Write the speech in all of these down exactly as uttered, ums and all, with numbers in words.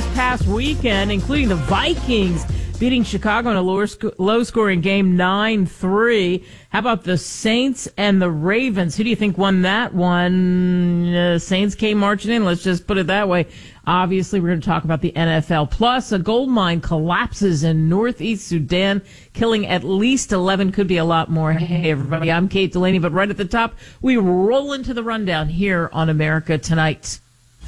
this past weekend, including the Vikings beating Chicago in a lower sc- low-scoring game nine three. How about the Saints and the Ravens? Who do you think won that one? Uh, Saints came marching in, let's just put it that way. Obviously, we're going to talk about the N F L. Plus, a gold mine collapses in northeast Sudan, killing at least eleven, could be a lot more. Hey, everybody, I'm Kate Delaney, but right at the top, we roll into the rundown here on America Tonight.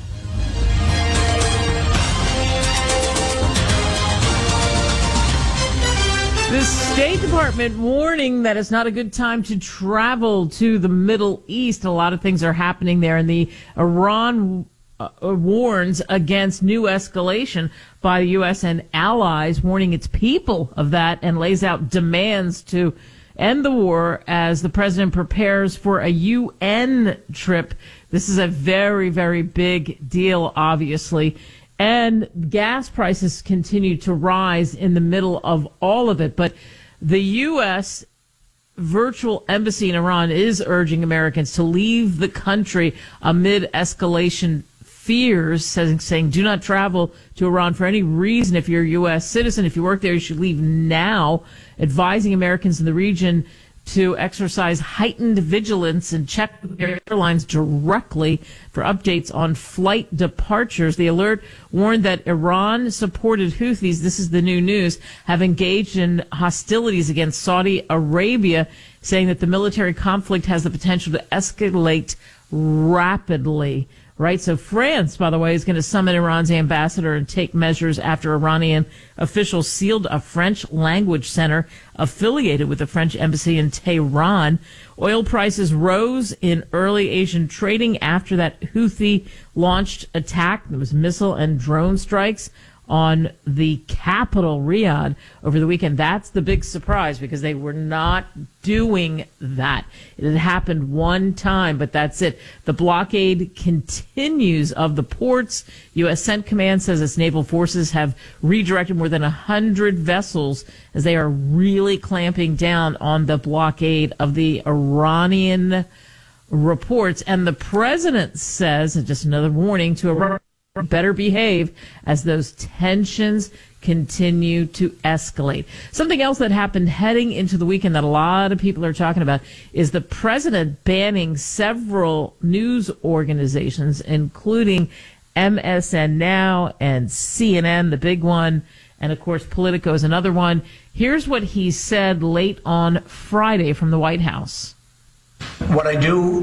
The State Department warning that it's not a good time to travel to the Middle East. A lot of things are happening there, and the Iran uh, warns against new escalation by the U S and allies, warning its people of that, and lays out demands to end the war as the president prepares for a U N trip. This is a very, very big deal, obviously. And gas prices continue to rise in the middle of all of it. But the U S virtual embassy in Iran is urging Americans to leave the country amid escalation fears, saying, saying do not travel to Iran for any reason. If you're a U S citizen, if you work there, you should leave now, advising Americans in the region to exercise heightened vigilance and check with their airlines directly for updates on flight departures. The alert warned that Iran-supported Houthis, this is the new news, have engaged in hostilities against Saudi Arabia, saying that the military conflict has the potential to escalate rapidly. Right, so France, by the way, is going to summon Iran's ambassador and take measures after Iranian officials sealed a French language center affiliated with the French embassy in Tehran. Oil prices rose in early Asian trading after that Houthi launched attack. There was missile and drone strikes on the capital, Riyadh, over the weekend. That's the big surprise, because they were not doing that. It had happened one time, but that's it. The blockade continues of the ports. U S. Cent Command says its naval forces have redirected more than one hundred vessels as they are really clamping down on the blockade of the Iranian reports. And the president says, and just another warning to Iran, better behave as those tensions continue to escalate. Something else that happened heading into the weekend that a lot of people are talking about is the president banning several news organizations, including M S N Now and C N N, the big one, and of course Politico is another one. Here's what he said late on Friday from the White House. What I do